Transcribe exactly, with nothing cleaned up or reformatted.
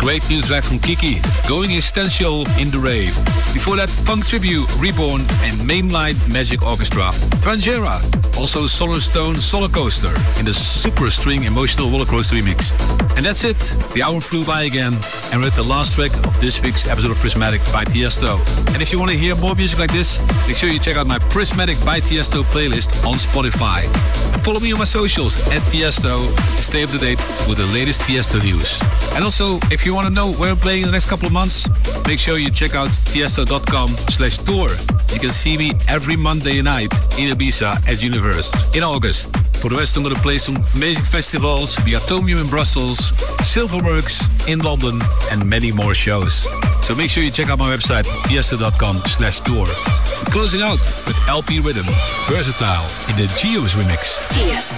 great new track from Kiki, Going Essential in the Rave. Before that, Funk Tribute, Reborn, and Mainline Magic Orchestra. Frangera, also Solar Stone Solar Coaster in the Super String Emotional Rollercoaster remix. And that's it. The hour flew by again, and we're at the last track of this week's episode of Prismatic by Tiesto. And if you want to hear more music like this, make sure you check out my Prismatic by Tiesto playlist on Spotify. And follow me on my socials at Tiesto and stay up to date with the latest Tiesto news. And also, if you want to know where I'm playing in the next couple of months, make sure you check out tiesto.com slash tour. You can see me every Monday night in Ibiza at Universe in August. For the rest, I'm going to play some amazing festivals, the Atomium in Brussels, Silverworks in London, and many more shows. So make sure you check out my website, tiesto.com slash tour. Closing out with L P Rhythm, Versatile in the Geos remix.